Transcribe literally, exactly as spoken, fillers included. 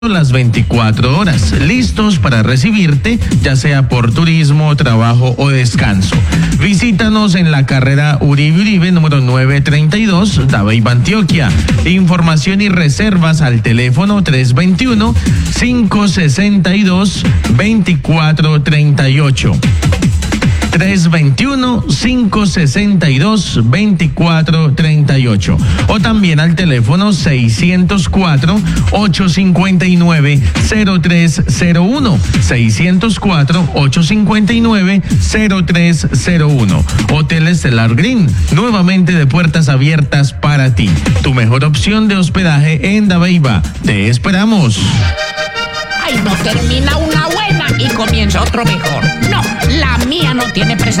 las veinticuatro horas, listos para recibirte, ya sea por turismo, trabajo o descanso. Visítanos en la carrera Uribe Uribe, número novecientos treinta y dos, Dabeiba, Antioquia. Información y reservas al teléfono tres dos uno, cinco seis dos, dos cuatro tres ocho. tres dos uno, cinco seis dos, dos cuatro tres ocho o también al teléfono seiscientos cuatro, ochocientos cincuenta y nueve, cero tres cero uno, seiscientos cuatro, ochocientos cincuenta y nueve, cero tres cero uno. Hotel Estelar Green, nuevamente de puertas abiertas para ti. Tu mejor opción de hospedaje en Dabeiba. Te esperamos. Ay, no termina una buena y comienza otro mejor. No, la mía no tiene precedentes.